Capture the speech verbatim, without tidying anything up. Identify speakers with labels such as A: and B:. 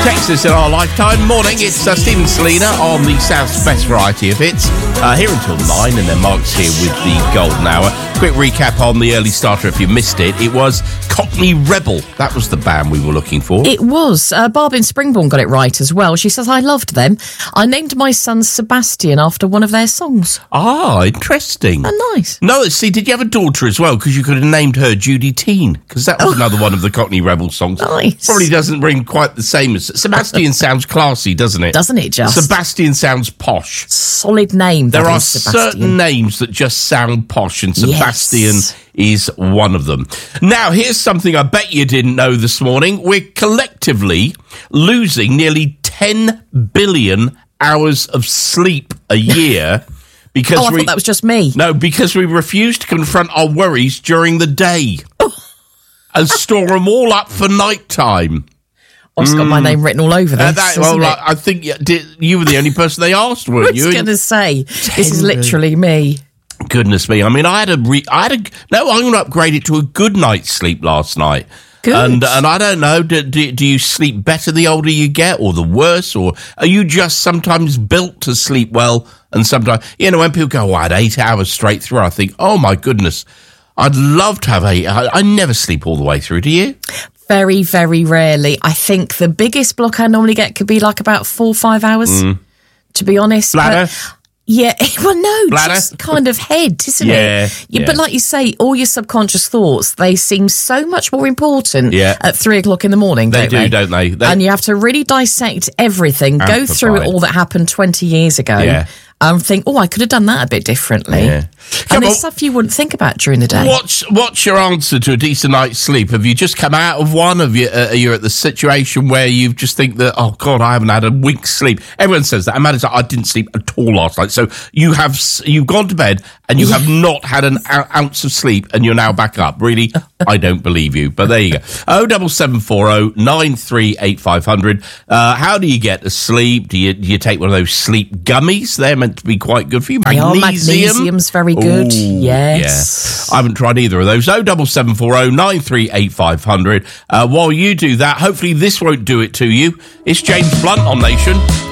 A: Texas in our lifetime. Morning, it's uh, Stephen Selena on the South's best variety of hits. Uh, here until nine, and then Mark's here with the golden hour. Quick recap on the early starter if you missed it. It was Cockney Rebel. That was the band we were looking for.
B: It was. Uh, Barb in Springbourne got it right as well. She says, I loved them. I named my son Sebastian after one of their songs.
A: Ah, interesting.
B: Oh, nice.
A: No, see, did you have a daughter as well? Because you could have named her Judy Teen, because that was oh. another one of the Cockney Rebel songs.
B: Nice.
A: Probably doesn't ring quite the same as... Sebastian sounds classy, doesn't it?
B: Doesn't it just?
A: Sebastian sounds posh.
B: Solid name.
A: There are
B: Sebastian.
A: certain names that just sound posh, and Sebastian
B: yes.
A: is one of them. Now, here's something I bet you didn't know this morning. We're collectively losing nearly ten billion hours of sleep a year because
B: oh, I
A: we,
B: thought that was just me.
A: No, because we refuse to confront our worries during the day and store them all up for nighttime.
B: I've got my name written all over this. Uh, that, well,
A: I, I think you, did, you were the only person they asked, weren't you?
B: I was going to say, this is literally me.
A: Goodness me! I mean, I had a, re- I had a. No, I'm going to upgrade it to a good night's sleep last night.
B: Good.
A: And and I don't know. Do, do, do you sleep better the older you get, or the worse, or are you just sometimes built to sleep well, and sometimes you know when people go, oh, I had eight hours straight through, I think, oh my goodness, I'd love to have eight. I, I never sleep all the way through. Do you?
B: Very, very rarely. I think the biggest block I normally get could be like about four or five hours, mm. to be honest.
A: Bladder?
B: But, yeah, well, no,
A: Bladder?
B: just kind of head, isn't
A: yeah,
B: it? Yeah,
A: yeah.
B: But like you say, all your subconscious thoughts, they seem so much more important
A: yeah.
B: at three o'clock in the morning,
A: they
B: don't
A: do,
B: they?
A: don't they? they?
B: And you have to really dissect everything, go through it all that happened twenty years ago.
A: Yeah.
B: And think, oh, I could have done that a bit differently.
A: Yeah.
B: And there's stuff you wouldn't think about during the day.
A: What's what's your answer to a decent night's sleep? Have you just come out of one? Have you, uh, you're at the situation where you just think that, oh, God, I haven't had a wink's sleep. Everyone says that. Amanda said, I didn't sleep at all last night. So you have, you've gone to bed and you have not had an ounce of sleep and you're now back up. Really? I don't believe you. But there you go. oh double seven four oh nine three eight five hundred. Uh, how do you get to sleep? Do you, do you take one of those sleep gummies? They're meant to be quite good for you.
B: Magnesium.
A: Magnesium.
B: Magnesium's very good. Ooh, yes.
A: Yeah. I haven't tried either of those. oh double seven four oh nine three eight five hundred. Uh, while you do that, hopefully this won't do it to you. It's James Blunt on Nation.